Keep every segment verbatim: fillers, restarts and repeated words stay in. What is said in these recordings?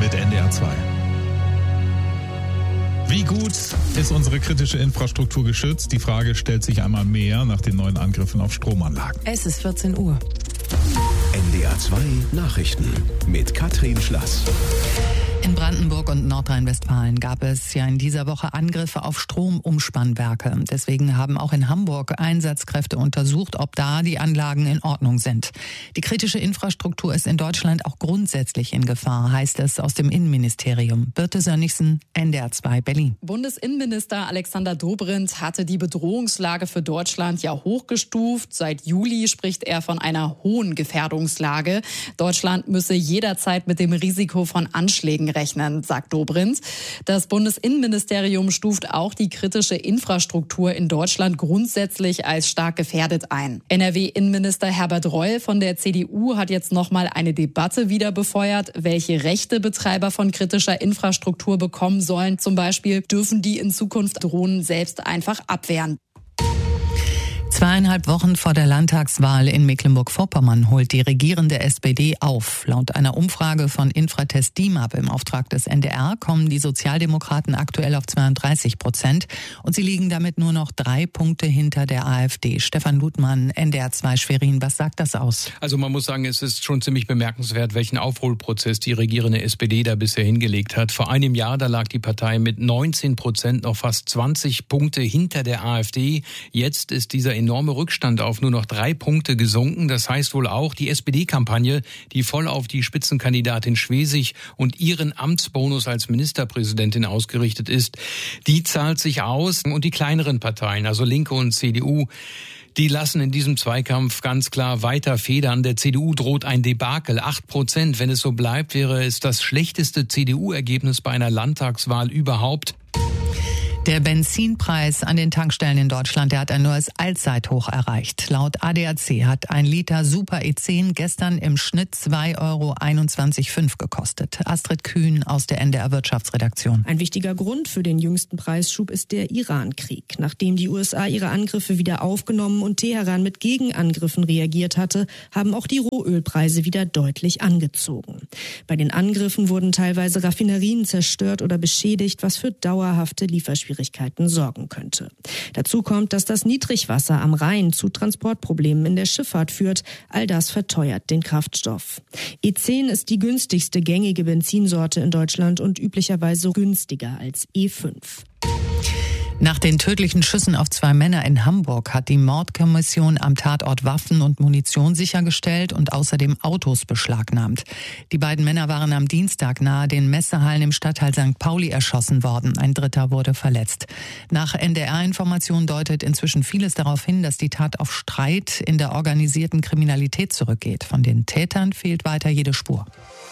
mit N D R zwei. Wie gut ist unsere kritische Infrastruktur geschützt? Die Frage stellt sich einmal mehr nach den neuen Angriffen auf Stromanlagen. Es ist vierzehn Uhr. N D R zwei Nachrichten mit Katrin Schlass. In Brandenburg und Nordrhein-Westfalen gab es ja in dieser Woche Angriffe auf Stromumspannwerke. Deswegen haben auch in Hamburg Einsatzkräfte untersucht, ob da die Anlagen in Ordnung sind. Die kritische Infrastruktur ist in Deutschland auch grundsätzlich in Gefahr, heißt es aus dem Innenministerium. Birte Sönnigsen, N D R zwei Berlin. Bundesinnenminister Alexander Dobrindt hatte die Bedrohungslage für Deutschland ja hochgestuft. Seit Juli spricht er von einer hohen Gefährdungslage. Deutschland müsse jederzeit mit dem Risiko von Anschlägen rechnen, sagt Dobrindt. Das Bundesinnenministerium stuft auch die kritische Infrastruktur in Deutschland grundsätzlich als stark gefährdet ein. N R W-Innenminister Herbert Reul von der C D U hat jetzt nochmal eine Debatte wieder befeuert, welche Rechte Betreiber von kritischer Infrastruktur bekommen sollen. Zum Beispiel dürfen die in Zukunft Drohnen selbst einfach abwehren. Zweieinhalb Wochen vor der Landtagswahl in Mecklenburg-Vorpommern holt die regierende S P D auf. Laut einer Umfrage von Infratest D I M A P im Auftrag des N D R kommen die Sozialdemokraten aktuell auf zweiunddreißig Prozent und sie liegen damit nur noch drei Punkte hinter der AfD. Stefan Ludmann, N D R zwei Schwerin, was sagt das aus? Also man muss sagen, es ist schon ziemlich bemerkenswert, welchen Aufholprozess die regierende S P D da bisher hingelegt hat. Vor einem Jahr, da lag die Partei mit neunzehn Prozent noch fast zwanzig Punkte hinter der AfD. Jetzt ist dieser enorme Rückstand auf nur noch drei Punkte gesunken. Das heißt wohl auch, die S P D-Kampagne, die voll auf die Spitzenkandidatin Schwesig und ihren Amtsbonus als Ministerpräsidentin ausgerichtet ist, die zahlt sich aus. Und die kleineren Parteien, also Linke und C D U, die lassen in diesem Zweikampf ganz klar weiter federn. Der C D U droht ein Debakel. Acht Prozent. Wenn es so bleibt, wäre es das schlechteste C D U-Ergebnis bei einer Landtagswahl überhaupt. Der Benzinpreis an den Tankstellen in Deutschland, der hat ein neues Allzeithoch erreicht. Laut A D A C hat ein Liter Super E zehn gestern im Schnitt zwei Euro einundzwanzig Komma fünf gekostet. Astrid Kühn aus der N D R Wirtschaftsredaktion. Ein wichtiger Grund für den jüngsten Preisschub ist der Iran-Krieg. Nachdem die U S A ihre Angriffe wieder aufgenommen und Teheran mit Gegenangriffen reagiert hatte, haben auch die Rohölpreise wieder deutlich angezogen. Bei den Angriffen wurden teilweise Raffinerien zerstört oder beschädigt, was für dauerhafte Lieferschwierigkeiten sorgen könnte. Dazu kommt, dass das Niedrigwasser am Rhein zu Transportproblemen in der Schifffahrt führt. All das verteuert den Kraftstoff. E zehn ist die günstigste gängige Benzinsorte in Deutschland und üblicherweise günstiger als E fünf. Nach den tödlichen Schüssen auf zwei Männer in Hamburg hat die Mordkommission am Tatort Waffen und Munition sichergestellt und außerdem Autos beschlagnahmt. Die beiden Männer waren am Dienstag nahe den Messehallen im Stadtteil Sankt Pauli erschossen worden. Ein Dritter wurde verletzt. Nach N D R-Informationen deutet inzwischen vieles darauf hin, dass die Tat auf Streit in der organisierten Kriminalität zurückgeht. Von den Tätern fehlt weiter jede Spur.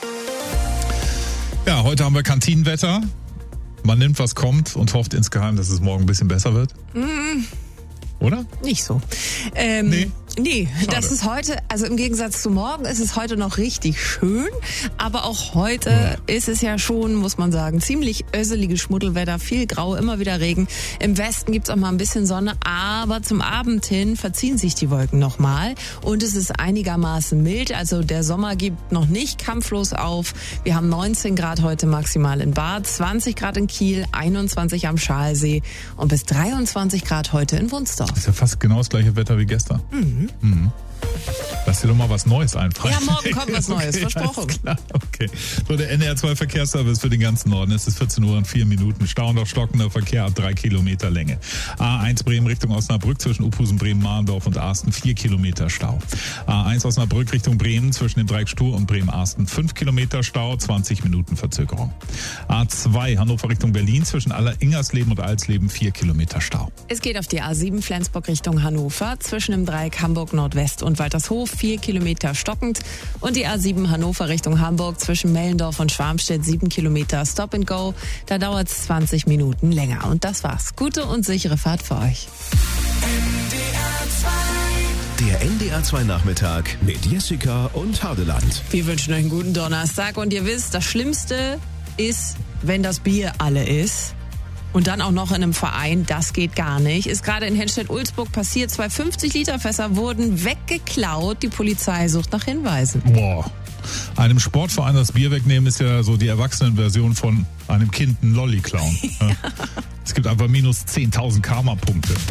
Ja, heute haben wir Kantinenwetter. Man nimmt, was kommt und hofft insgeheim, dass es morgen ein bisschen besser wird. Mm. Oder? Nicht so. Ähm, nee. Nee, das ist heute, also im Gegensatz zu morgen ist es heute noch richtig schön, aber auch heute ja. ist es ja schon, muss man sagen, ziemlich össeliges Schmuddelwetter, viel Grau, immer wieder Regen. Im Westen gibt's auch mal ein bisschen Sonne, aber zum Abend hin verziehen sich die Wolken nochmal und es ist einigermaßen mild, also der Sommer gibt noch nicht kampflos auf. Wir haben neunzehn Grad heute maximal in Bad, zwanzig Grad in Kiel, einundzwanzig am Schalsee und bis dreiundzwanzig Grad heute in Wunstorf. Das ist ja fast genau das gleiche Wetter wie gestern. Mhm. Mhm. Lass dir doch mal was Neues einfallen. Ja, morgen kommt was Neues, okay, versprochen. Klar, okay. So, der N D R zwei Verkehrsservice für den ganzen Norden. Es ist vierzehn Uhr und vier Minuten. Stauend auf stockender Verkehr ab drei Kilometer Länge. A eins Bremen Richtung Osnabrück zwischen Uphusen, Bremen, Mahndorf und Arsten vier Kilometer Stau. A eins Osnabrück Richtung Bremen zwischen dem Dreieck Stur und Bremen-Arsten fünf Kilometer Stau, zwanzig Minuten Verzögerung. A zwei Hannover Richtung Berlin zwischen Aller-Ingersleben und Alsleben vier Kilometer Stau. Es geht auf die A sieben Flensburg Richtung Hannover zwischen dem Dreieck Hamburg Nordwest und Waltershof vier Kilometer stockend und die A sieben Hannover Richtung Hamburg zwischen Mellendorf und Schwarmstedt sieben Kilometer Stop and Go. Da dauert es zwanzig Minuten länger. Und das war's. Gute und sichere Fahrt für euch. Der N D R zwei Nachmittag mit Jessica und Hardeland. Wir wünschen euch einen guten Donnerstag und ihr wisst, das Schlimmste ist, wenn das Bier alle ist. Und dann auch noch in einem Verein, das geht gar nicht. Ist gerade in Henstedt-Ulzburg passiert. Zwei fünfzig Liter Fässer wurden weggeklaut. Die Polizei sucht nach Hinweisen. Boah, Einem Sportverein das Bier wegnehmen ist ja so die Erwachsenenversion von einem Kind einen Lolli klauen. Ja. Es gibt einfach minus zehntausend Karma-Punkte.